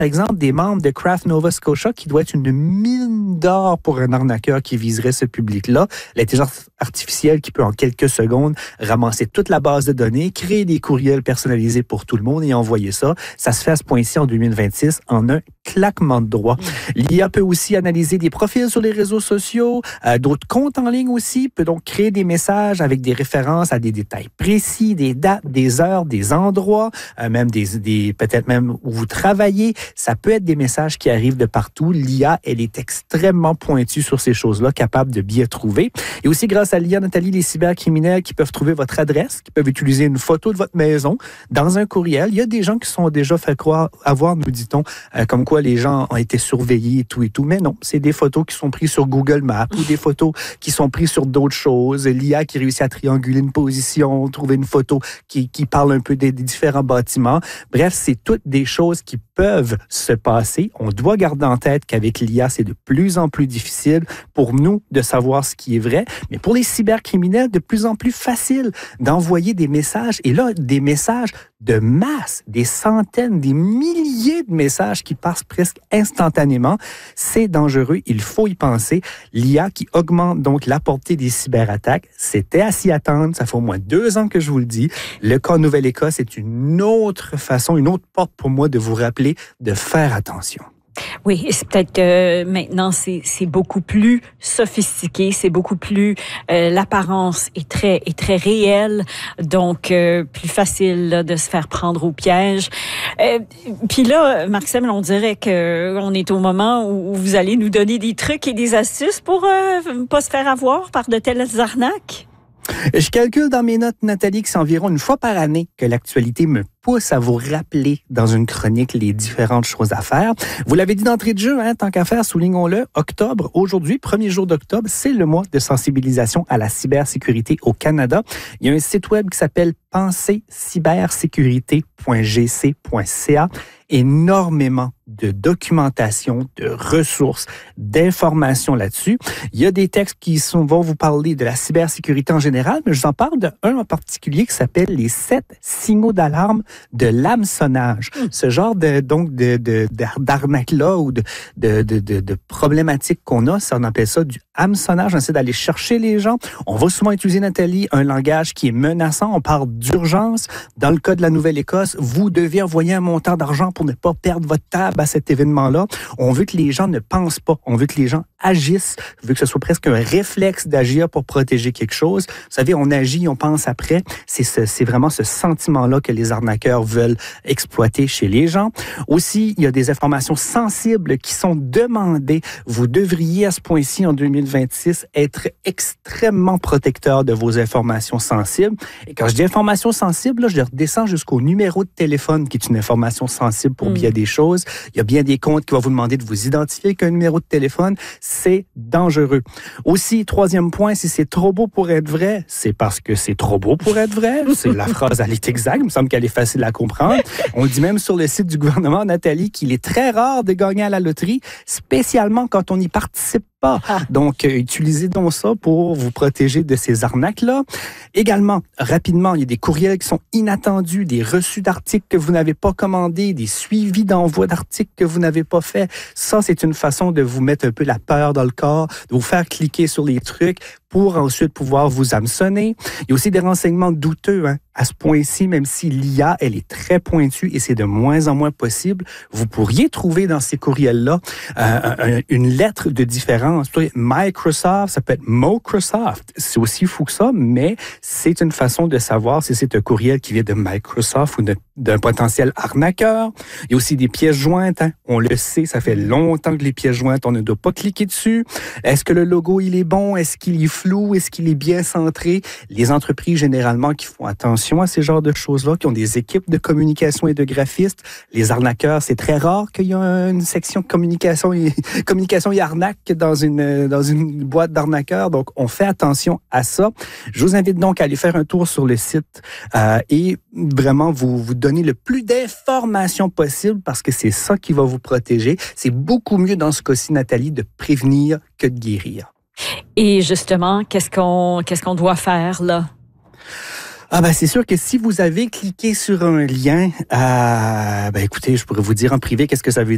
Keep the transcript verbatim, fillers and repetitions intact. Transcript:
par exemple, des membres de Kraft Nova Scotia qui doit être une mine d'or pour un arnaqueur qui viserait ce public-là. L'intelligence artificielle qui peut en quelques secondes ramasser toute la base de données, créer des courriels personnalisés pour tout le monde et envoyer ça. Ça se fait à ce point-ci en deux mille vingt-six en un claquement de doigts. L'I A peut aussi analyser des profils sur les réseaux sociaux, euh, d'autres comptes en ligne aussi, peut donc créer des messages avec des références à des détails précis, des dates, des heures, des endroits, euh, même des, des peut-être même où vous travaillez. Ça peut être des messages qui arrivent de partout. L'I A, elle est extrêmement pointue sur ces choses-là, capable de bien trouver. Et aussi, grâce à l'I A, Nathalie, les cybercriminels qui peuvent trouver votre adresse, qui peuvent utiliser une photo de votre maison dans un courriel. Il y a des gens qui sont déjà fait croire, avoir, nous dit-on, euh, comme quoi les gens ont été surveillés et tout et tout. Mais non, c'est des photos qui sont prises sur Google Maps ou des photos qui sont prises sur d'autres choses. L'I A qui réussit à trianguler une position, trouver une photo qui, qui parle un peu des, des différents bâtiments. Bref, c'est toutes des choses qui peuvent se passer. On doit garder en tête qu'avec l'I A, c'est de plus en plus difficile pour nous de savoir ce qui est vrai. Mais pour les cybercriminels, de plus en plus facile d'envoyer des messages. Et là, des messages de masse, des centaines, des milliers de messages qui passent presque instantanément. C'est dangereux, il faut y penser. L'I A qui augmente donc la portée des cyberattaques, c'était à s'y attendre. Ça fait au moins deux ans que je vous le dis. Le cas Nouvelle-Écosse est une autre façon, une autre porte pour moi de vous rappeler de faire attention. Oui, c'est peut-être que maintenant c'est c'est beaucoup plus sophistiqué, c'est beaucoup plus euh, l'apparence est très est très réelle, donc euh, plus facile là, de se faire prendre au piège. Euh, Puis là, Marc-Sem, on dirait que on est au moment où vous allez nous donner des trucs et des astuces pour euh, pas se faire avoir par de telles arnaques. Je calcule dans mes notes, Nathalie, que c'est environ une fois par année que l'actualité me pousse à vous rappeler dans une chronique les différentes choses à faire. Vous l'avez dit d'entrée de jeu, hein, tant qu'à faire, soulignons-le, octobre, aujourd'hui, premier jour d'octobre, c'est le mois de sensibilisation à la cybersécurité au Canada. Il y a un site web qui s'appelle pensez cybersécurité point g c point c a. Énormément de documentation, de ressources, d'informations là-dessus. Il y a des textes qui sont, vont vous parler de la cybersécurité en général, mais je vous en parle d'un en particulier qui s'appelle les sept signaux d'alarme de l'hameçonnage. Ce genre de, donc, de, de, d'arnaque-là ou de, de, de, de, de problématiques qu'on a, ça, on appelle ça du hameçonnage. On essaie d'aller chercher les gens. On va souvent utiliser, Nathalie, un langage qui est menaçant. On parle d'urgence. Dans le cas de la Nouvelle-Écosse, vous devez envoyer un montant d'argent pour ne pas perdre votre table à cet événement-là. On veut que les gens ne pensent pas. On veut que les gens agissent. On veut que ce soit presque un réflexe d'agir pour protéger quelque chose. Vous savez, on agit, on pense après. C'est, ce, c'est vraiment ce sentiment-là que les arnaqueurs veulent exploiter chez les gens. Aussi, il y a des informations sensibles qui sont demandées. Vous devriez, à ce point-ci, en deux mille vingt-six, être extrêmement protecteur de vos informations sensibles. Et quand je dis informations sensibles, là, je redescends jusqu'au numéro de téléphone, qui est une information sensible pour mmh. bien des choses. Il y a bien des comptes qui vont vous demander de vous identifier avec un numéro de téléphone. C'est dangereux. Aussi, troisième point, si c'est trop beau pour être vrai, c'est parce que c'est trop beau pour être vrai. C'est la phrase, elle est exacte. Il me semble qu'elle est facile à comprendre. On dit même sur le site du gouvernement, Nathalie, qu'il est très rare de gagner à la loterie, spécialement quand on n'y participe pas. Donc, euh, utilisez donc ça pour vous protéger de ces arnaques-là. Également, rapidement, il y a des courriels qui sont inattendus, des reçus d'articles que vous n'avez pas commandés, des suivis d'envoi d'articles que vous n'avez pas fait. Ça, c'est une façon de vous mettre un peu la peur dans le corps, de vous faire cliquer sur les trucs pour ensuite pouvoir vous hameçonner. Il y a aussi des renseignements douteux, hein. À ce point-ci, même si l'I A, elle est très pointue et c'est de moins en moins possible, vous pourriez trouver dans ces courriels-là euh, une lettre de différence. Microsoft, ça peut être Microsoft. C'est aussi fou que ça, mais c'est une façon de savoir si c'est un courriel qui vient de Microsoft ou de, d'un potentiel arnaqueur. Il y a aussi des pièces jointes, hein. On le sait, ça fait longtemps que les pièces jointes, on ne doit pas cliquer dessus. Est-ce que le logo, il est bon? Est-ce qu'il est flou? Est-ce qu'il est bien centré? Les entreprises, généralement, qui font attention à ces genres de choses-là, qui ont des équipes de communication et de graphistes. Les arnaqueurs, c'est très rare qu'il y ait une section communication et, communication et arnaque dans une, dans une boîte d'arnaqueurs. Donc, on fait attention à ça. Je vous invite donc à aller faire un tour sur le site euh, et vraiment vous, vous donner le plus d'informations possible parce que c'est ça qui va vous protéger. C'est beaucoup mieux dans ce cas-ci, Nathalie, de prévenir que de guérir. Et justement, qu'est-ce qu'on, qu'est-ce qu'on doit faire là? Ah ben c'est sûr que si vous avez cliqué sur un lien, euh, ben écoutez, je pourrais vous dire en privé qu'est-ce que ça veut dire.